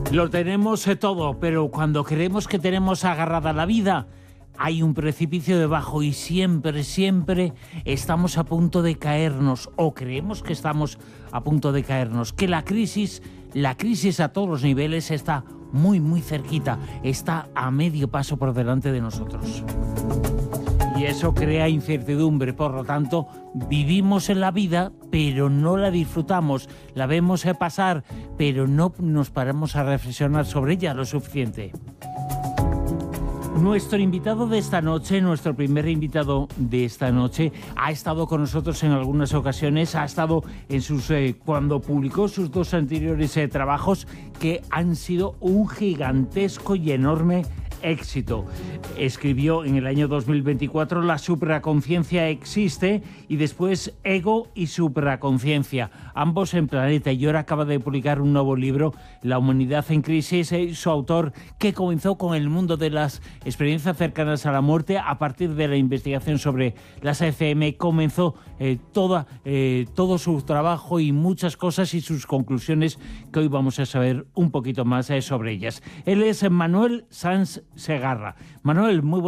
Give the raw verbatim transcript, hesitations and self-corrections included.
Lo tenemos eh, todo, pero cuando creemos que tenemos agarrada la vida, hay un precipicio debajo y siempre, siempre estamos a punto de caernos, o creemos que estamos a punto de caernos, que la crisis, la crisis a todos los niveles está muy, muy cerquita, está a medio paso por delante de nosotros. Y eso crea incertidumbre, por lo tanto, vivimos en la vida, pero no la disfrutamos, la vemos pasar, pero no nos paramos a reflexionar sobre ella lo suficiente. Nuestro invitado de esta noche, nuestro primer invitado de esta noche, ha estado con nosotros en algunas ocasiones, ha estado en sus eh, cuando publicó sus dos anteriores eh, trabajos que han sido un gigantesco y enorme éxito. Escribió en el año dos mil veinticuatro La supraconciencia existe y después Ego y supraconciencia, ambos en Planeta, y ahora acaba de publicar un nuevo libro, La humanidad en crisis. Su autor, que comenzó con el mundo de las experiencias cercanas a la muerte a partir de la investigación sobre las E C M, comenzó eh, toda, eh, todo su trabajo y muchas cosas y sus conclusiones que hoy vamos a saber un poquito más eh, sobre ellas. Él es Manuel Sanz Segarra. Manuel, muy